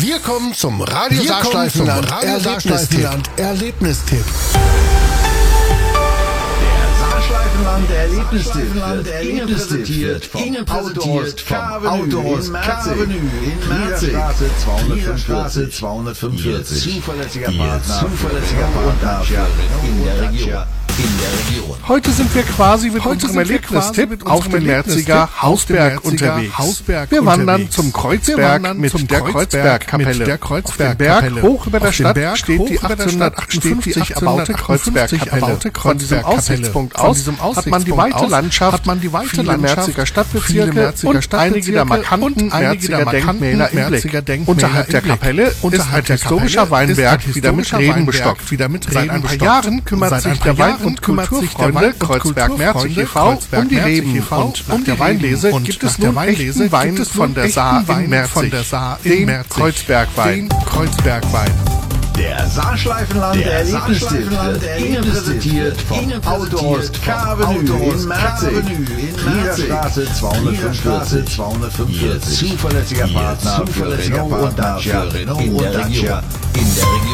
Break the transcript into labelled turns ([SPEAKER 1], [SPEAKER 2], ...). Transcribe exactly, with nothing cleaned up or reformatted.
[SPEAKER 1] Wir kommen zum Radio Saarschleifenland Erlebnistipp. Erlebnistipp.
[SPEAKER 2] Saarschleifenland Erlebnistipp. Erlebnistipp von Ihnen präsentiert vom Autohaus K-Avenue in Merzig. Straße zweihundertfünfundvierzig. Zuverlässiger Partner, zuverlässiger Partner in der Region. In der Region.
[SPEAKER 3] Heute sind wir quasi mit
[SPEAKER 1] Heute
[SPEAKER 3] unserem Erlebnistipp auf dem Merziger Hausberg unterwegs.
[SPEAKER 1] Hausberg
[SPEAKER 3] Wir wandern
[SPEAKER 1] unterwegs.
[SPEAKER 3] zum Kreuzberg mit
[SPEAKER 1] zum
[SPEAKER 3] der
[SPEAKER 1] Kreuzberg
[SPEAKER 3] Kreuzbergkapelle.
[SPEAKER 1] mit der
[SPEAKER 3] Auf dem
[SPEAKER 1] Kreuzbergkapelle.
[SPEAKER 3] Berg hoch über der
[SPEAKER 1] Auf dem
[SPEAKER 3] Stadt
[SPEAKER 1] Berg
[SPEAKER 3] steht
[SPEAKER 1] hoch
[SPEAKER 3] die
[SPEAKER 1] über der Stadt
[SPEAKER 3] achtzehnhundertachtundfünfzig erbaute
[SPEAKER 1] achtzehnhundertachtundfünfzig
[SPEAKER 3] Kreuzbergkapelle.
[SPEAKER 1] erbaute
[SPEAKER 3] Von diesem
[SPEAKER 1] Kreuzbergkapelle.
[SPEAKER 3] Aussichtspunkt
[SPEAKER 1] Von
[SPEAKER 3] aus
[SPEAKER 1] diesem
[SPEAKER 3] hat man die
[SPEAKER 1] Aussichtspunkt
[SPEAKER 3] weite
[SPEAKER 1] aus
[SPEAKER 3] Landschaft,
[SPEAKER 1] hat man die weite
[SPEAKER 3] viele
[SPEAKER 1] Landschaft,
[SPEAKER 3] Merziger
[SPEAKER 1] viele
[SPEAKER 3] Stadtbezirke
[SPEAKER 1] Merziger
[SPEAKER 3] und einige der
[SPEAKER 1] Stadtbezirke
[SPEAKER 3] markanten
[SPEAKER 1] und einige der
[SPEAKER 3] Merziger
[SPEAKER 1] markanten
[SPEAKER 3] Denkmäler im
[SPEAKER 1] Merziger
[SPEAKER 3] Blick.
[SPEAKER 1] Denkmäler
[SPEAKER 3] Unterhalb
[SPEAKER 1] im
[SPEAKER 3] der
[SPEAKER 1] Blick.
[SPEAKER 3] Kapelle ist
[SPEAKER 1] Unterhalb
[SPEAKER 3] ein
[SPEAKER 1] der
[SPEAKER 3] historischer
[SPEAKER 1] Kapelle ist
[SPEAKER 3] Weinberg
[SPEAKER 1] ein
[SPEAKER 3] wieder mit
[SPEAKER 1] historischer
[SPEAKER 3] Reben
[SPEAKER 1] Weinberg
[SPEAKER 3] bestockt.
[SPEAKER 1] wieder mit
[SPEAKER 3] Seit
[SPEAKER 1] Reben
[SPEAKER 3] ein paar
[SPEAKER 1] bestockt.
[SPEAKER 3] Jahren kümmert
[SPEAKER 1] Seit
[SPEAKER 3] sich
[SPEAKER 1] ein
[SPEAKER 3] der
[SPEAKER 1] paar
[SPEAKER 3] Wein-
[SPEAKER 1] Jahren
[SPEAKER 3] und
[SPEAKER 1] kümmert sich der
[SPEAKER 3] Kulturfreunde
[SPEAKER 1] Wein- und
[SPEAKER 3] Kreuzberg Merzig e V
[SPEAKER 1] Kreuzberg
[SPEAKER 3] um die
[SPEAKER 1] Merzig
[SPEAKER 3] Reben
[SPEAKER 1] e V
[SPEAKER 3] und
[SPEAKER 1] um
[SPEAKER 3] nach
[SPEAKER 1] die
[SPEAKER 3] der Weinlese
[SPEAKER 1] Reben.
[SPEAKER 3] gibt
[SPEAKER 1] Und
[SPEAKER 3] es
[SPEAKER 1] nach
[SPEAKER 3] nun
[SPEAKER 1] der Weinlese
[SPEAKER 3] echten Wein
[SPEAKER 1] gibt es
[SPEAKER 3] von
[SPEAKER 1] nun
[SPEAKER 3] der
[SPEAKER 1] echten
[SPEAKER 3] Saar
[SPEAKER 1] Wein
[SPEAKER 3] in Merzig,
[SPEAKER 1] von der Saar in
[SPEAKER 3] den
[SPEAKER 1] Merzig.
[SPEAKER 3] Kreuzbergwein.
[SPEAKER 1] Den Kreuzbergwein.
[SPEAKER 2] Der Saarschleifenland Erlebnistipp wird Ihnen präsentiert vom Autohaus K-Avenue in Merzig. Straße zweihundertfünfundvierzig. Zuverlässiger Partner für Renault und Dacia in der Region.